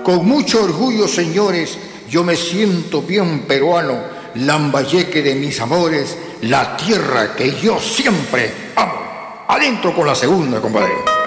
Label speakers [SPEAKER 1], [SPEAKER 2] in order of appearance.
[SPEAKER 1] Con mucho orgullo, señores, yo me siento bien peruano, Lambayeque de mis amores, la tierra que yo siempre amo. Adentro con la segunda, compadre.